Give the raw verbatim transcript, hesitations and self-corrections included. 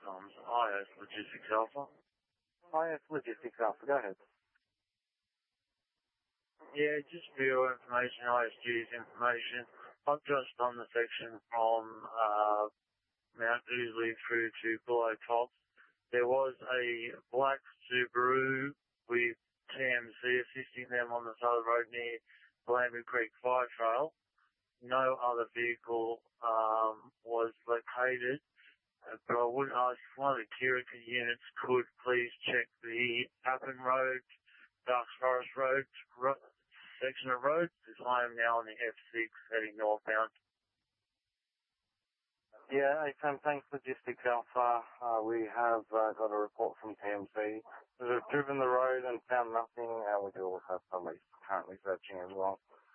comes I S Logistics Alpha. I S Logistics Alpha, go ahead. Yeah, just for your information, I S G's information. I've just done the section from uh, Mount Ousley through to Below Tops. There was a black Subaru with T M C assisting them on the side of the road near Blamby Creek Fire Trail. No other vehicle um, was located, uh, but I would ask if one of the Kirika units could please check the Appin Road, Darks Forest Road, ro- section of roads, because I am now on the F six heading northbound. Yeah, A F M, thanks Logistics Alpha. Uh, we have uh, got a report from T M C. We've driven the road and found nothing, and we do also have somebody currently searching as well.